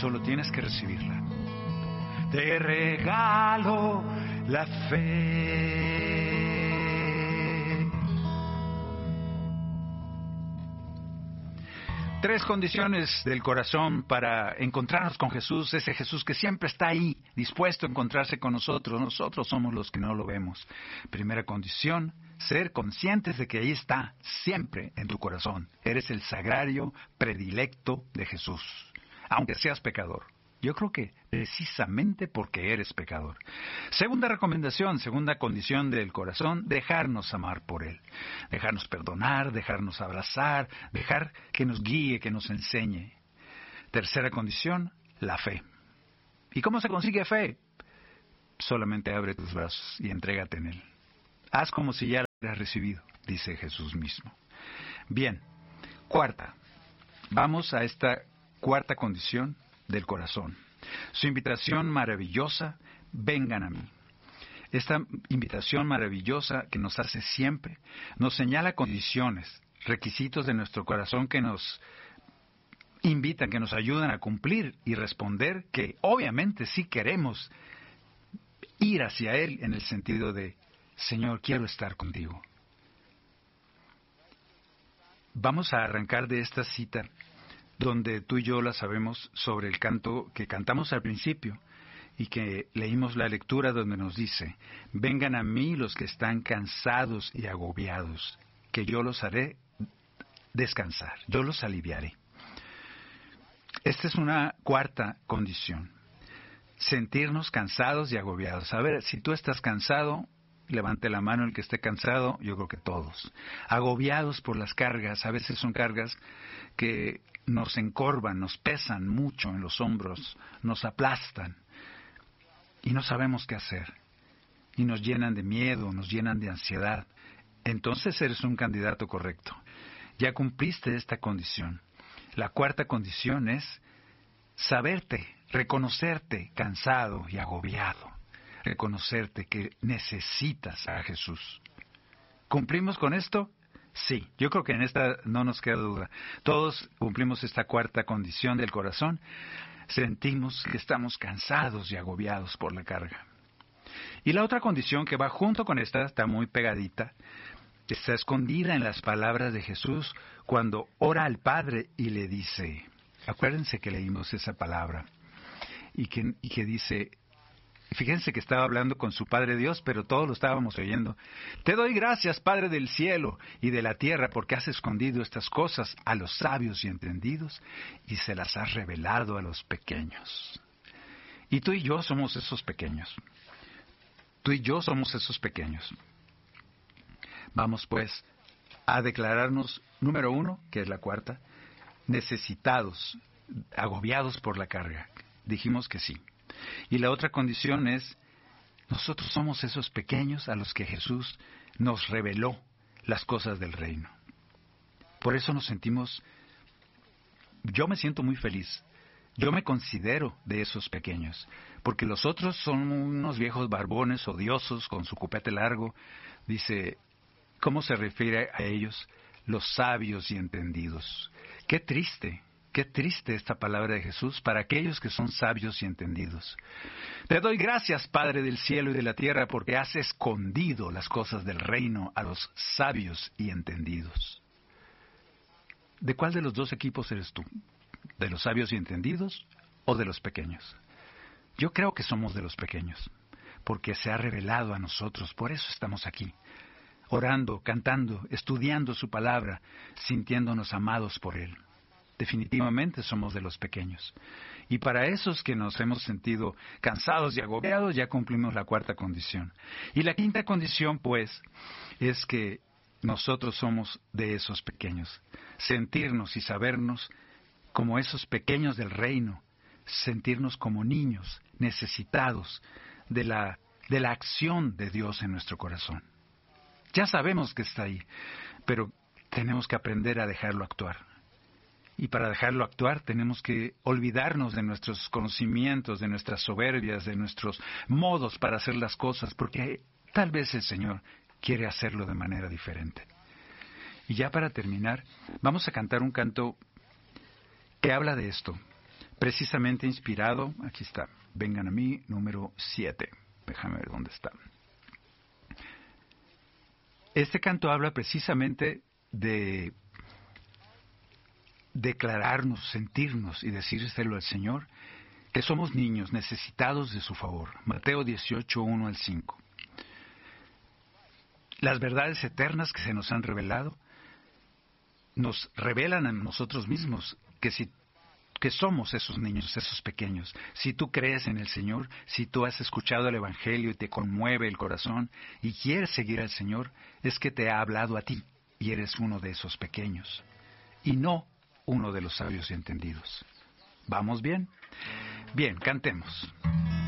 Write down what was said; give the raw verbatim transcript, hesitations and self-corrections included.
Solo tienes que recibirla. Te regalo la fe. Tres condiciones del corazón para encontrarnos con Jesús, ese Jesús que siempre está ahí, dispuesto a encontrarse con nosotros. Nosotros somos los que no lo vemos. Primera condición, ser conscientes de que ahí está, siempre en tu corazón. Eres el sagrario predilecto de Jesús, aunque seas pecador. Yo creo que precisamente porque eres pecador. Segunda recomendación, segunda condición del corazón, dejarnos amar por Él. Dejarnos perdonar, dejarnos abrazar, dejar que nos guíe, que nos enseñe. Tercera condición, la fe. ¿Y cómo se consigue fe? Solamente abre tus brazos y entrégate en Él. Haz como si ya lo hubieras recibido, dice Jesús mismo. Bien, cuarta. Vamos a esta cuarta condición del corazón. Su invitación maravillosa, vengan a mí. Esta invitación maravillosa que nos hace siempre, nos señala condiciones, requisitos de nuestro corazón que nos invitan, que nos ayudan a cumplir y responder que obviamente sí queremos ir hacia Él en el sentido de, Señor, quiero estar contigo. Vamos a arrancar de esta cita donde tú y yo la sabemos sobre el canto que cantamos al principio y que leímos la lectura donde nos dice, vengan a mí los que están cansados y agobiados, que yo los haré descansar, yo los aliviaré. Esta es una cuarta condición, sentirnos cansados y agobiados. A ver, si tú estás cansado, levante la mano el que esté cansado, yo creo que todos. Agobiados por las cargas, a veces son cargas que nos encorvan, nos pesan mucho en los hombros, nos aplastan y no sabemos qué hacer. Y nos llenan de miedo, nos llenan de ansiedad. Entonces eres un candidato correcto. Ya cumpliste esta condición. La cuarta condición es saberte, reconocerte cansado y agobiado. Reconocerte que necesitas a Jesús. ¿Cumplimos con esto? Sí, yo creo que en esta no nos queda duda. Todos cumplimos esta cuarta condición del corazón. Sentimos que estamos cansados y agobiados por la carga. Y la otra condición que va junto con esta, está muy pegadita, está escondida en las palabras de Jesús cuando ora al Padre y le dice, acuérdense que leímos esa palabra, y que, y que dice, fíjense que estaba hablando con su Padre Dios, pero todos lo estábamos oyendo. Te doy gracias, Padre del cielo y de la tierra, porque has escondido estas cosas a los sabios y entendidos y se las has revelado a los pequeños. Y tú y yo somos esos pequeños. Tú y yo somos esos pequeños. Vamos pues a declararnos, número uno, que es la cuarta, necesitados, agobiados por la carga. Dijimos que sí. Y la otra condición es, nosotros somos esos pequeños a los que Jesús nos reveló las cosas del reino. Por eso nos sentimos, yo me siento muy feliz, yo me considero de esos pequeños, porque los otros son unos viejos barbones odiosos con su copete largo. Dice, ¿cómo se refiere a ellos? Los sabios y entendidos. Qué triste. Qué triste esta palabra de Jesús para aquellos que son sabios y entendidos. Te doy gracias, Padre del cielo y de la tierra, porque has escondido las cosas del reino a los sabios y entendidos. ¿De cuál de los dos equipos eres tú? ¿De los sabios y entendidos o de los pequeños? Yo creo que somos de los pequeños, porque se ha revelado a nosotros, por eso estamos aquí, orando, cantando, estudiando su palabra, sintiéndonos amados por Él. Definitivamente somos de los pequeños. Y para esos que nos hemos sentido cansados y agobiados, ya cumplimos la cuarta condición. Y la quinta condición, pues, es que nosotros somos de esos pequeños. Sentirnos y sabernos como esos pequeños del reino. Sentirnos como niños, necesitados de la, de la acción de Dios en nuestro corazón. Ya sabemos que está ahí, pero tenemos que aprender a dejarlo actuar. Y para dejarlo actuar tenemos que olvidarnos de nuestros conocimientos, de nuestras soberbias, de nuestros modos para hacer las cosas, porque tal vez el Señor quiere hacerlo de manera diferente. Y ya para terminar, vamos a cantar un canto que habla de esto, precisamente inspirado, aquí está, vengan a mí, número siete. Déjame ver dónde está. Este canto habla precisamente de declararnos, sentirnos y decírselo al Señor, que somos niños necesitados de su favor. Mateo dieciocho, uno al cinco. Las verdades eternas que se nos han revelado nos revelan a nosotros mismos que si que somos esos niños, esos pequeños. Si tú crees en el Señor, si tú has escuchado el Evangelio y te conmueve el corazón y quieres seguir al Señor, es que te ha hablado a ti y eres uno de esos pequeños y no uno de los sabios y entendidos. ¿Vamos bien? Bien, cantemos.